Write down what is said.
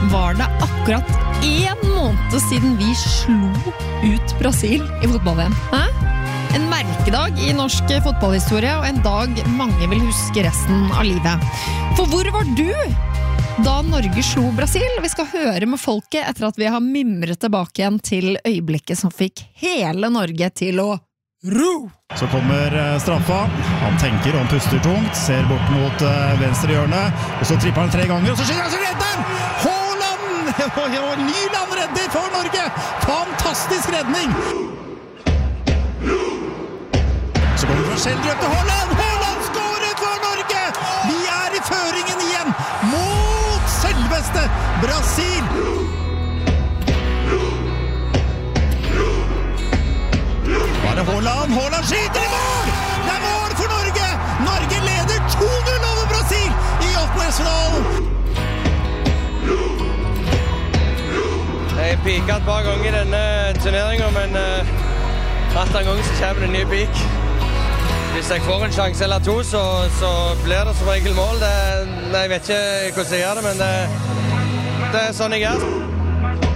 var det akkurat 1 måned siden vi slo ut Brasil i fotball-VM. Hæ? En merkedag i norsk fotballhistorie, og en dag mange vil huske resten av livet. For hvor var du da Norge slo Brasil? Vi skal høre med folket etter at vi har mimret tilbake igjen til øyeblikket som fikk hele Norge til å ro. Så kommer straffa. Han tenker og han puster tungt, ser bort mot venstre hjørne, og så tripper han 3 ganger, og så skyter han, så redder han! Haaland! Nyland redder for Norge! Fantastisk redning! Så kommer det fra Schjelderup til Haaland! Haaland skåret for Norge! Vi er i føringen igjen! Mot selveste Brasil! Var det Haaland? Haaland skyter i mål! Det er mål for Norge! Norge leder 2-0 over Brasil i åttendedelsfinalen! Jeg piket et par ganger i denne turneringen, men rett en gang så kommer det en ny pik. Hvis jeg får en sjanse eller 2, så blir det som regel mål. Jeg vet ikke hvordan jeg gjør det, men det er sånn jeg er.